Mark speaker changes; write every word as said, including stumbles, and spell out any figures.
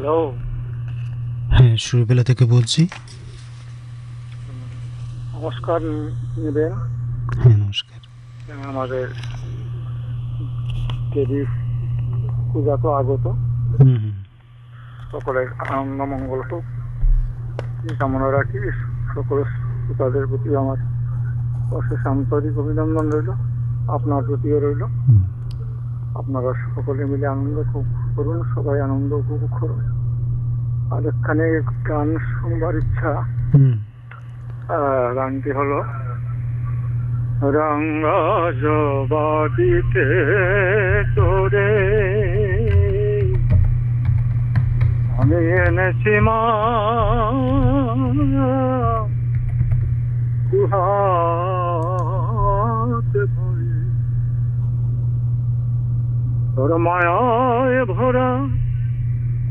Speaker 1: Hello.
Speaker 2: হ্যাঁ, সুরবেলা থেকে বলছি।
Speaker 1: নমস্কার নেবেন।
Speaker 2: হ্যাঁ, নমস্কার।
Speaker 1: আমাদের দেবী পূজা তো আগত,
Speaker 2: হুম হুম।
Speaker 1: সকলের আনন্দ মঙ্গল হোক এই কামনা রাখি। সকল শ্রোতাদের প্রতি আমার অশেষ আন্তরিক অভিনন্দন রইল, আপনার প্রতিও রইল।
Speaker 2: হুম।
Speaker 1: আপনারা সকলে মিলে আনন্দ উপভোগ করুন, সবাই আনন্দ উপভোগ করুন। আর এখানে গান শুনবার ইচ্ছা।
Speaker 2: হুম।
Speaker 1: আহ, গানটি হলো রঙ্গা জবাদিতে তোরে আমি এনেছি মা দুহাতে ভরে, তোর মায়ায় ভরা